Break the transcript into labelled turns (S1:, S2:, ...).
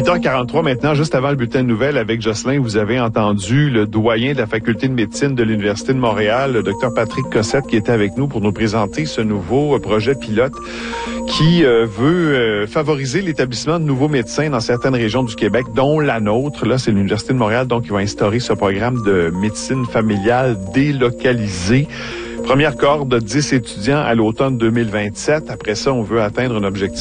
S1: 8h43 maintenant, juste avant le bulletin de nouvelles avec Jocelyn, vous avez entendu le doyen de la faculté de médecine de l'Université de Montréal, le Dr Patrick Cossette, qui était avec nous pour nous présenter ce nouveau projet pilote qui veut favoriser l'établissement de nouveaux médecins dans certaines régions du Québec, dont la nôtre. Là, c'est l'Université de Montréal, donc, qui va instaurer ce programme de médecine familiale délocalisée. Première cohorte de 10 étudiants à l'automne 2027. Après ça, on veut atteindre un objectif